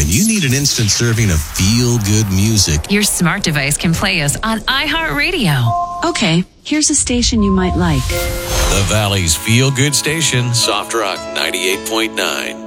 you need an instant serving of feel-good music, your smart device can play us on iHeartRadio. Okay, here's a station you might like. the Valley's feel-good station, Soft Rock 98.9.